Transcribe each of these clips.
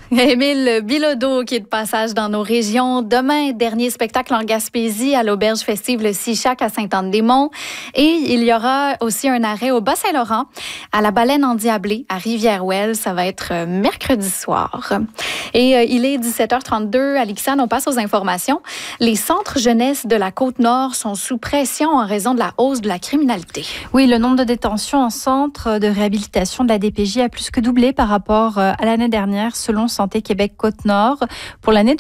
Émile Bilodeau qui est de passage dans nos régions. Demain, dernier spectacle en Gaspésie à l'auberge festive Le Sichac à Sainte-Anne-des-Monts. Et il y aura aussi un arrêt au Bas-Saint-Laurent, à la Baleine Endiablée, à Rivière-Ouelle. Ça va être mercredi soir. Et il est 17h32. À l'Ixan, on passe aux informations. Les centres jeunesse de la Côte-Nord sont sous pression en raison de la hausse de la criminalité. Oui, le nombre de détentions en centre de réhabilitation de la DPJ a plus que doublé par rapport à l'année dernière, selon Santé Québec Côte-Nord. Pour l'année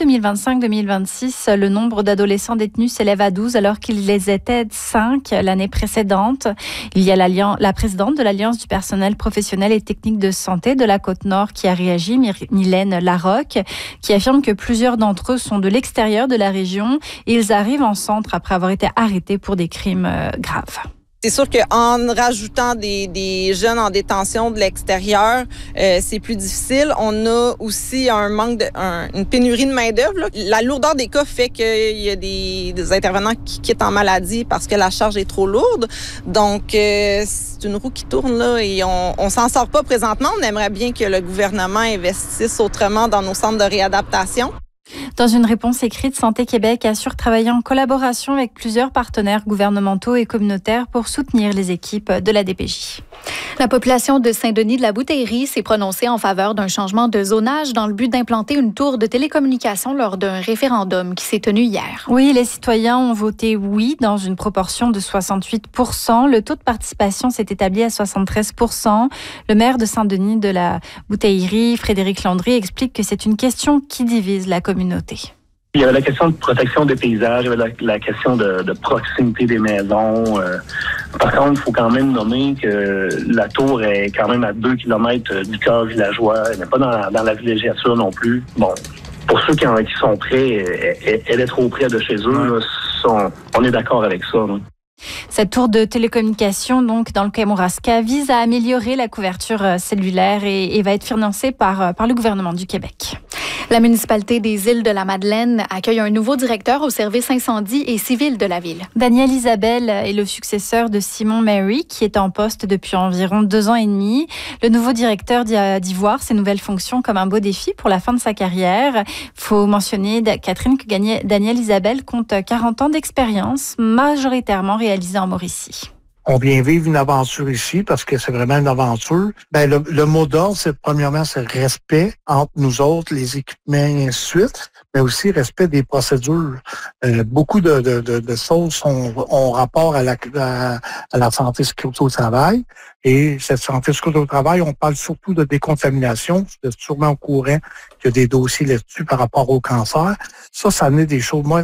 2025-2026, le nombre d'adolescents détenus s'élève à 12 alors qu'ils les étaient 5 l'année précédente. Il y a la présidente de l'Alliance du personnel professionnel et technique de santé de la Côte-Nord qui a réagi, Mylène Larocque, qui affirme que plusieurs d'entre eux sont de l'extérieur de la région et ils arrivent en centre après avoir été arrêtés pour des crimes graves. C'est sûr qu'en rajoutant des jeunes en détention de l'extérieur, c'est plus difficile. On a aussi une pénurie de main-d'œuvre. La lourdeur des cas fait qu'il y a des intervenants qui quittent en maladie parce que la charge est trop lourde. Donc, c'est une roue qui tourne là et on s'en sort pas présentement. On aimerait bien que le gouvernement investisse autrement dans nos centres de réadaptation. Dans une réponse écrite, Santé Québec assure travailler en collaboration avec plusieurs partenaires gouvernementaux et communautaires pour soutenir les équipes de la DPJ. La population de Saint-Denis de la Bouteillerie s'est prononcée en faveur d'un changement de zonage dans le but d'implanter une tour de télécommunication lors d'un référendum qui s'est tenu hier. Oui, les citoyens ont voté oui dans une proportion de 68%. Le taux de participation s'est établi à 73%. Le maire de Saint-Denis de la Bouteillerie, Frédéric Landry, explique que c'est une question qui divise la communauté. Il y avait la question de protection des paysages, il y avait la question de proximité des maisons. Par contre, il faut quand même nommer que la tour est quand même à 2 km du cœur villageois. Elle n'est pas dans la villégiature non plus. Bon, pour ceux qui sont près, elle est trop près de chez eux. Là, on est d'accord avec ça. Là. Cette tour de télécommunication, donc dans le Kamouraska, vise à améliorer la couverture cellulaire et va être financée par le gouvernement du Québec. La municipalité des Îles-de-la-Madeleine accueille un nouveau directeur au service incendie et civil de la ville. Daniel Isabelle est le successeur de Simon Mary, qui est en poste depuis environ 2 ans et demi. Le nouveau directeur d'y voir ses nouvelles fonctions comme un beau défi pour la fin de sa carrière. Il faut mentionner, Catherine, que Daniel Isabelle compte 40 ans d'expérience, majoritairement réalisée en Mauricie. On vient vivre une aventure ici parce que c'est vraiment une aventure. Le mot d'ordre, premièrement, c'est respect entre nous autres, les équipements et ainsi de suite, mais aussi respect des procédures. Beaucoup de choses ont rapport à la santé et sécurité au travail. Et cette santé et sécurité au travail, on parle surtout de décontamination. Vous êtes sûrement au courant qu'il y a des dossiers là-dessus par rapport au cancer. Ça amenait des choses. Moi,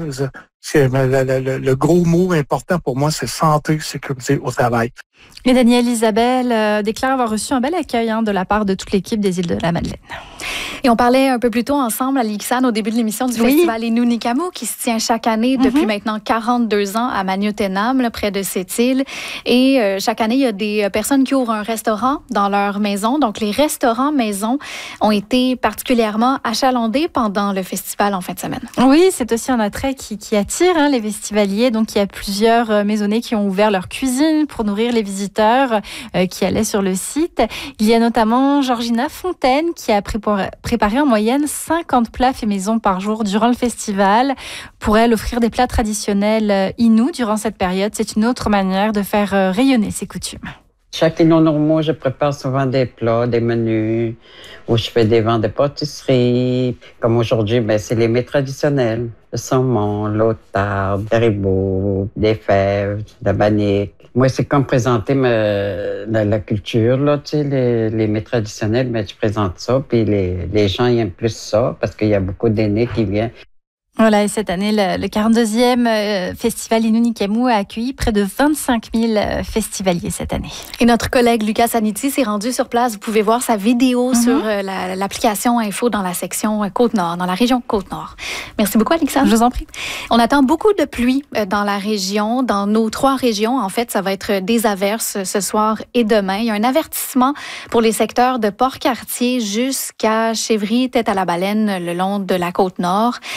le gros mot important pour moi, c'est santé et sécurité au travail. Et Daniel Isabelle déclare avoir reçu un bel accueil de la part de toute l'équipe des Îles-de-la-Madeleine. Et on parlait un peu plus tôt ensemble à l'Ixan au début de l'émission du festival Inunikamu qui se tient chaque année depuis maintenant 42 ans à Magnotenam, près de cette île. Et chaque année, il y a des personnes qui ouvrent un restaurant dans leur maison. Donc, les restaurants maison ont été particulièrement achalandés pendant le festival en fin de semaine. Oui, c'est aussi un attrait qui attire les festivaliers. Donc, il y a plusieurs maisonnées qui ont ouvert leur cuisine pour nourrir les visiteurs qui allaient sur le site. Il y a notamment Georgina Fontaine qui a préparé en moyenne 50 plats faits maison par jour durant le festival. Pour elle, offrir des plats traditionnels Innu durant cette période, c'est une autre manière de faire rayonner ses coutumes. Chaque Innu, je prépare souvent des plats, des menus, où je fais des ventes de pâtisserie. Comme aujourd'hui, c'est les mets traditionnels. Le saumon, l'outarde, le ribot, des fèves, de la bannique. Moi, c'est comme présenter la culture, là, tu sais, les mets traditionnels, je présente ça, puis les gens ils aiment plus ça, parce qu'il y a beaucoup d'aînés qui viennent. Voilà, et cette année, le 42e festival Inunikamu a accueilli près de 25 000 festivaliers cette année. Et notre collègue Lucas Saniti s'est rendu sur place. Vous pouvez voir sa vidéo sur l'application Info dans la section Côte-Nord, dans la région Côte-Nord. Merci beaucoup, Alexandre. Je vous en prie. On attend beaucoup de pluie dans la région, dans nos 3 régions. En fait, ça va être des averses ce soir et demain. Il y a un avertissement pour les secteurs de Port-Cartier jusqu'à Chevry, Tête-à-la-Baleine, le long de la Côte-Nord. 40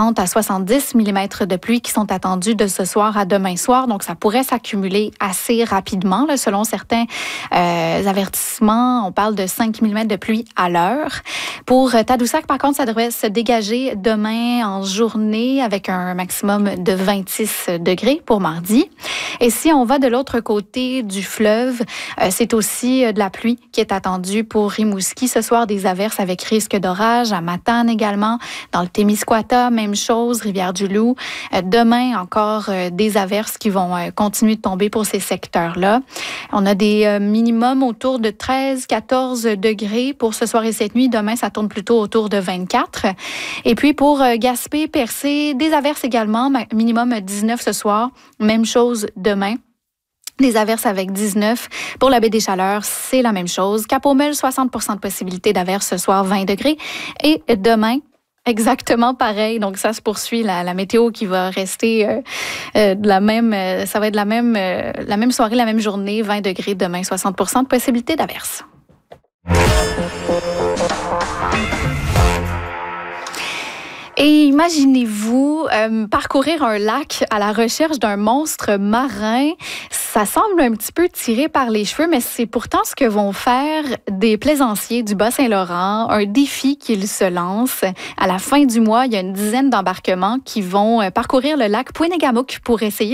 60 à 70 mm de pluie qui sont attendus de ce soir à demain soir. Donc, ça pourrait s'accumuler assez rapidement. Là, selon certains avertissements, on parle de 5 mm de pluie à l'heure. Pour Tadoussac, par contre, ça devrait se dégager demain en journée avec un maximum de 26 degrés pour mardi. Et si on va de l'autre côté du fleuve, c'est aussi de la pluie qui est attendue pour Rimouski. Ce soir, des averses avec risque d'orage. À Matane également. Dans le Témiscouata, même chose. Rivière-du-Loup. Demain, encore des averses qui vont continuer de tomber pour ces secteurs-là. On a des minimums autour de 13-14 degrés pour ce soir et cette nuit. Demain, ça tourne plutôt autour de 24. Et puis pour Gaspé, Percé, des averses également. Minimum 19 ce soir. Même chose demain. Des averses avec 19. Pour la baie des Chaleurs, c'est la même chose. Cap-Aumel, 60% de possibilité d'averses ce soir, 20 degrés. Et demain, exactement pareil. Donc, ça se poursuit, la météo qui va rester de la même... ça va être la même soirée, la même journée, 20 degrés demain, 60% de possibilité d'averses. Et imaginez-vous parcourir un lac à la recherche d'un monstre marin. Ça semble un petit peu tiré par les cheveux, mais c'est pourtant ce que vont faire des plaisanciers du Bas-Saint-Laurent, un défi qu'ils se lancent. À la fin du mois, il y a une dizaine d'embarquements qui vont parcourir le lac Pouénégamook pour essayer